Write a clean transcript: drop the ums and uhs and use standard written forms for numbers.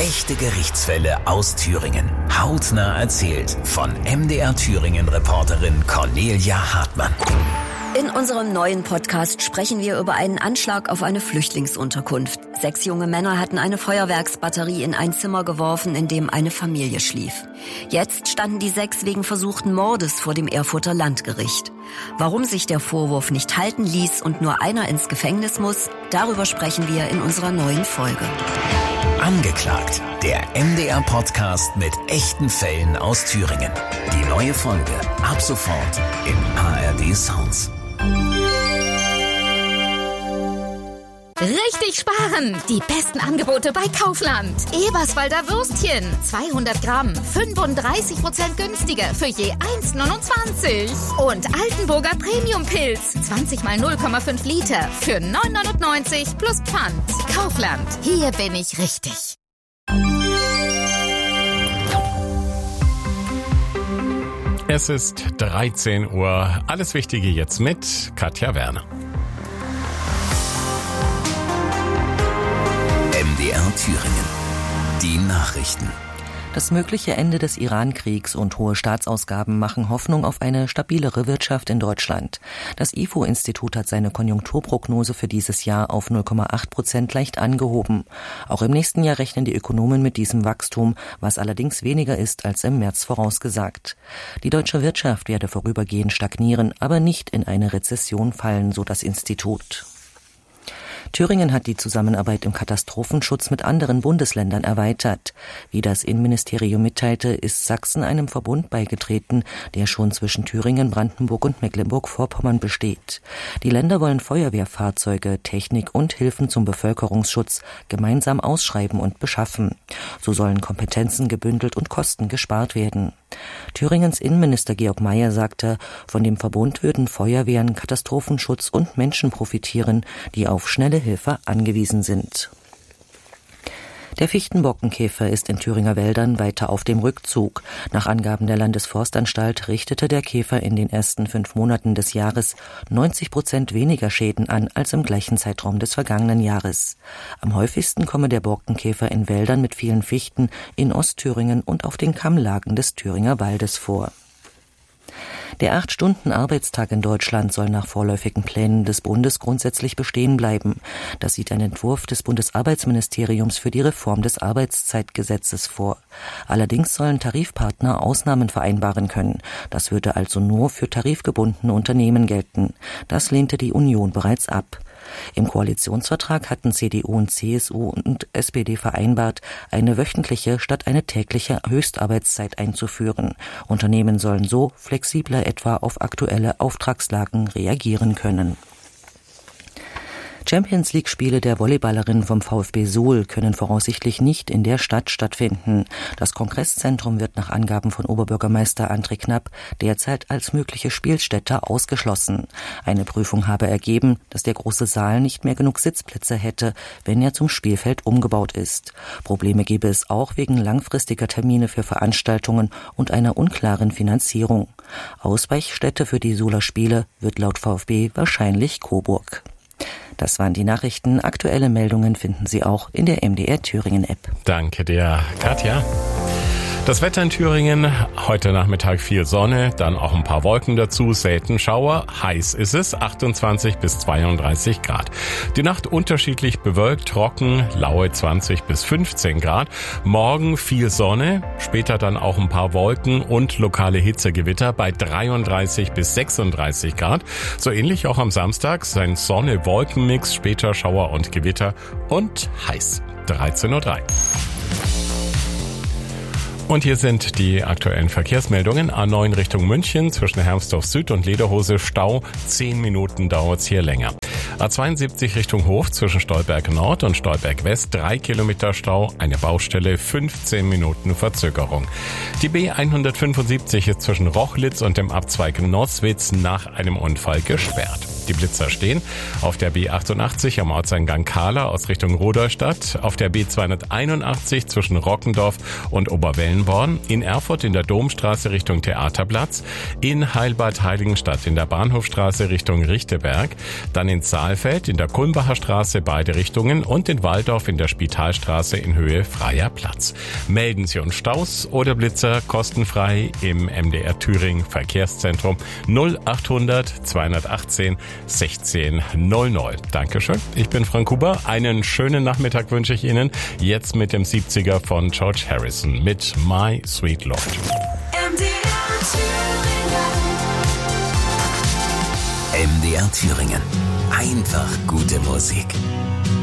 Echte Gerichtsfälle aus Thüringen. Hautnah erzählt von MDR Thüringen-Reporterin Cornelia Hartmann. In unserem neuen Podcast sprechen wir über einen Anschlag auf eine Flüchtlingsunterkunft. 6 junge Männer hatten eine Feuerwerksbatterie in ein Zimmer geworfen, in dem eine Familie schlief. Jetzt standen die 6 wegen versuchten Mordes vor dem Erfurter Landgericht. Warum sich der Vorwurf nicht halten ließ und nur einer ins Gefängnis muss, darüber sprechen wir in unserer neuen Folge. Angeklagt, der MDR-Podcast mit echten Fällen aus Thüringen. Die neue Folge ab sofort im ARD Sounds. Richtig sparen! Die besten Angebote bei Kaufland. Eberswalder Würstchen, 200 Gramm, 35% günstiger für je 1,29. Und Altenburger Premium-Pilz, 20 mal 0,5 Liter für 9,99 plus Pfand. Kaufland, hier bin ich richtig. Es ist 13 Uhr. Alles Wichtige jetzt mit Katja Werner. MDR Thüringen. Die Nachrichten. Das mögliche Ende des Iran-Kriegs und hohe Staatsausgaben machen Hoffnung auf eine stabilere Wirtschaft in Deutschland. Das IFO-Institut hat seine Konjunkturprognose für dieses Jahr auf 0,8% leicht angehoben. Auch im nächsten Jahr rechnen die Ökonomen mit diesem Wachstum, was allerdings weniger ist als im März vorausgesagt. Die deutsche Wirtschaft werde vorübergehend stagnieren, aber nicht in eine Rezession fallen, so das Institut. Thüringen hat die Zusammenarbeit im Katastrophenschutz mit anderen Bundesländern erweitert. Wie das Innenministerium mitteilte, ist Sachsen einem Verbund beigetreten, der schon zwischen Thüringen, Brandenburg und Mecklenburg-Vorpommern besteht. Die Länder wollen Feuerwehrfahrzeuge, Technik und Hilfen zum Bevölkerungsschutz gemeinsam ausschreiben und beschaffen. So sollen Kompetenzen gebündelt und Kosten gespart werden. Thüringens Innenminister Georg Mayer sagte, von dem Verbund würden Feuerwehren, Katastrophenschutz und Menschen profitieren, die auf schnelle Hilfe angewiesen sind. Der Fichtenbockenkäfer ist in Thüringer Wäldern weiter auf dem Rückzug. Nach Angaben der Landesforstanstalt richtete der Käfer in den ersten 5 Monaten des Jahres 90% weniger Schäden an als im gleichen Zeitraum des vergangenen Jahres. Am häufigsten komme der Borkenkäfer in Wäldern mit vielen Fichten in Ostthüringen und auf den Kammlagen des Thüringer Waldes vor. Der 8-Stunden-Arbeitstag in Deutschland soll nach vorläufigen Plänen des Bundes grundsätzlich bestehen bleiben. Das sieht ein Entwurf des Bundesarbeitsministeriums für die Reform des Arbeitszeitgesetzes vor. Allerdings sollen Tarifpartner Ausnahmen vereinbaren können. Das würde also nur für tarifgebundene Unternehmen gelten. Das lehnte die Union bereits ab. Im Koalitionsvertrag hatten CDU und CSU und SPD vereinbart, eine wöchentliche statt eine tägliche Höchstarbeitszeit einzuführen. Unternehmen sollen so flexibler etwa auf aktuelle Auftragslagen reagieren können. Champions-League-Spiele der Volleyballerinnen vom VfB Suhl können voraussichtlich nicht in der Stadt stattfinden. Das Kongresszentrum wird nach Angaben von Oberbürgermeister André Knapp derzeit als mögliche Spielstätte ausgeschlossen. Eine Prüfung habe ergeben, dass der große Saal nicht mehr genug Sitzplätze hätte, wenn er zum Spielfeld umgebaut ist. Probleme gebe es auch wegen langfristiger Termine für Veranstaltungen und einer unklaren Finanzierung. Ausweichstätte für die Suhler Spiele wird laut VfB wahrscheinlich Coburg. Das waren die Nachrichten. Aktuelle Meldungen finden Sie auch in der MDR Thüringen App. Danke dir, Katja. Das Wetter in Thüringen, heute Nachmittag viel Sonne, dann auch ein paar Wolken dazu, selten Schauer. Heiß ist es, 28 bis 32 Grad. Die Nacht unterschiedlich bewölkt, trocken, laue 20 bis 15 Grad. Morgen viel Sonne, später dann auch ein paar Wolken und lokale Hitzegewitter bei 33 bis 36 Grad. So ähnlich auch am Samstag, sein Sonne-Wolken-Mix, später Schauer und Gewitter und heiß. 13:03 Uhr. Und hier sind die aktuellen Verkehrsmeldungen. A9 Richtung München zwischen Hermsdorf Süd und Lederhose Stau. 10 Minuten dauert's hier länger. A72 Richtung Hof zwischen Stolberg Nord und Stolberg West 3 Kilometer Stau. Eine Baustelle, 15 Minuten Verzögerung. Die B175 ist zwischen Rochlitz und dem Abzweig Noswitz nach einem Unfall gesperrt. Die Blitzer stehen auf der B88 am Ortseingang Kahler aus Richtung Rudolstadt, auf der B281 zwischen Rockendorf und Oberwellenborn, in Erfurt in der Domstraße Richtung Theaterplatz, in Heilbad Heiligenstadt in der Bahnhofstraße Richtung Richteberg, dann in Saalfeld in der Kulmbacher Straße beide Richtungen und in Walldorf in der Spitalstraße in Höhe Freier Platz. Melden Sie uns Staus oder Blitzer kostenfrei im MDR Thüringen Verkehrszentrum 0800 218 1600. Dankeschön. Ich bin Frank Huber. Einen schönen Nachmittag wünsche ich Ihnen. Jetzt mit dem 70er von George Harrison mit My Sweet Lord. MDR Thüringen. Einfach gute Musik.